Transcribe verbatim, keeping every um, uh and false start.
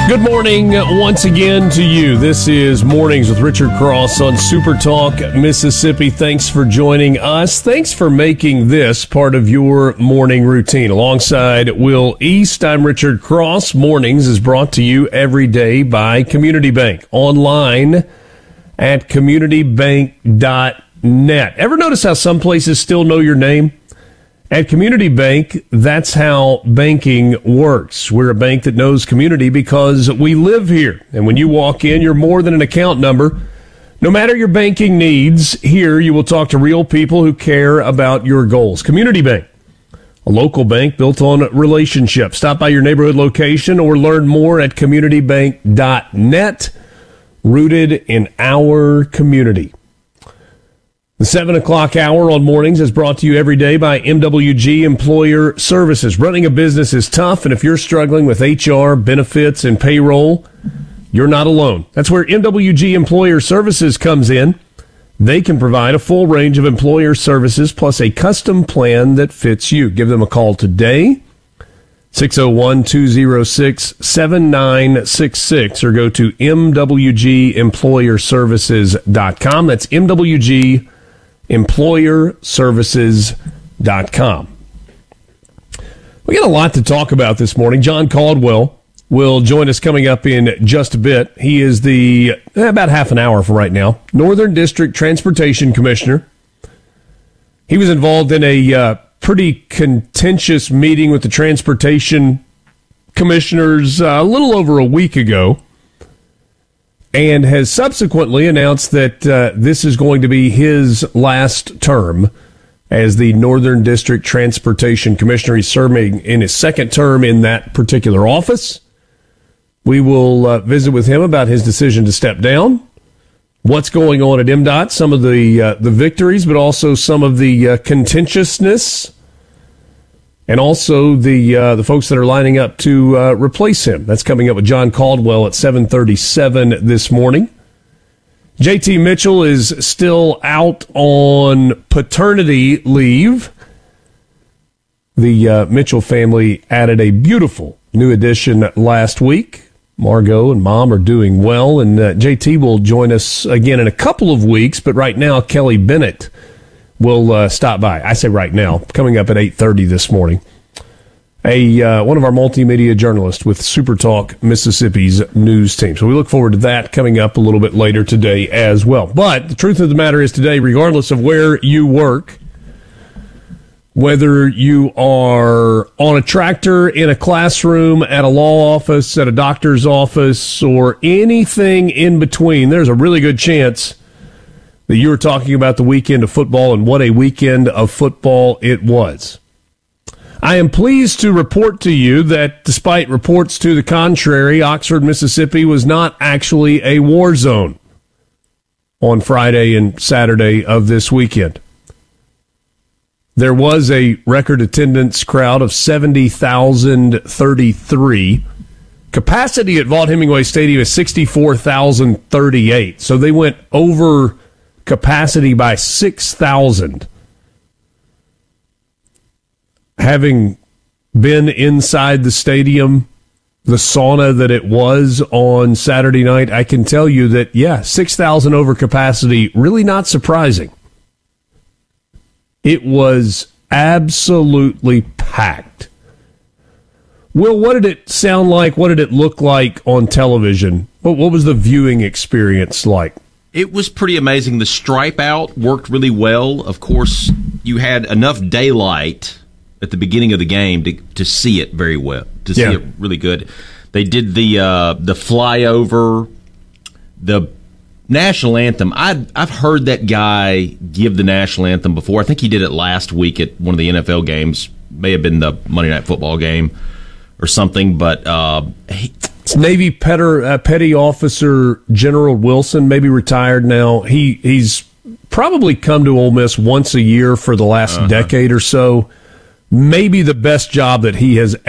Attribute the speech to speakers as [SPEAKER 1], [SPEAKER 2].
[SPEAKER 1] Good morning once again to you. This is Mornings with Richard Cross on Super Talk Mississippi. Thanks for joining us. Thanks for making this part of your morning routine. Alongside Will East, I'm Richard Cross. Mornings is brought to you every day by Community Bank. Online at community bank dot net. Ever notice how some places still know your name? At Community Bank, that's how banking works. We're a bank that knows community because we live here. And when you walk in, you're more than an account number. No matter your banking needs, here you will talk to real people who care about your goals. Community Bank, a local bank built on relationships. Stop by your neighborhood location or learn more at community bank dot net, rooted in our community. The seven o'clock hour on mornings is brought to you every day by M W G Employer Services. Running a business is tough, and if you're struggling with H R, benefits, and payroll, you're not alone. That's where M W G Employer Services comes in. They can provide a full range of employer services plus a custom plan that fits you. Give them a call today, six oh one, two oh six, seven nine six six, or go to m w g employer services dot com. That's M W G employer services dot com. We got a lot to talk about this morning. John Caldwell will join us coming up in just a bit. He is the, eh, about half an hour from right now, Northern District Transportation Commissioner. He was involved in a uh, pretty contentious meeting with the transportation commissioners uh, a little over a week ago, and has subsequently announced that uh, this is going to be his last term as the Northern District Transportation Commissioner. He's serving in his second term in that particular office. We will uh, visit with him about his decision to step down, what's going on at M D O T, some of the uh, the victories, but also some of the uh, contentiousness, and also the uh, the folks that are lining up to uh, replace him. That's coming up with John Caldwell at seven thirty-seven this morning. J T Mitchell is still out on paternity leave. The uh, Mitchell family added a beautiful new addition last week. Margot and Mom are doing well, and uh, J T will join us again in a couple of weeks, but right now Kelly Bennett will uh, stop by. I say right now, coming up at eight thirty this morning. A uh, one of our multimedia journalists with Super Talk Mississippi's news team. So we look forward to that coming up a little bit later today as well. But the truth of the matter is today, regardless of where you work, whether you are on a tractor, in a classroom, at a law office, at a doctor's office, or anything in between, there's a really good chance that you were talking about the weekend of football, and what a weekend of football it was. I am pleased to report to you that despite reports to the contrary, Oxford, Mississippi was not actually a war zone on Friday and Saturday of this weekend. There was a record attendance crowd of seventy thousand thirty-three. Capacity at Vaught-Hemingway Stadium is sixty-four thousand thirty-eight. So they went over capacity by six thousand. Having been inside the stadium, the sauna that it was on Saturday night, I can tell you that, yeah, six thousand over capacity, really not surprising. It was absolutely packed. Will, what did it sound like? What did it look like on television? What, what was the viewing experience like?
[SPEAKER 2] It was pretty amazing. The stripe out worked really well. Of course, you had enough daylight at the beginning of the game to, to see it very well, to see
[SPEAKER 1] yeah.
[SPEAKER 2] it really good. They did the uh, the flyover, the national anthem. I I've heard that guy give the national anthem before. I think he did it last week at one of the N F L games. May have been the Monday Night Football game or something. But uh, he,
[SPEAKER 1] it's Navy Petty, uh, Petty Officer General Wilson, maybe retired now. He he's probably come to Ole Miss once a year for the last uh-huh. decade or so. Maybe the best job that he has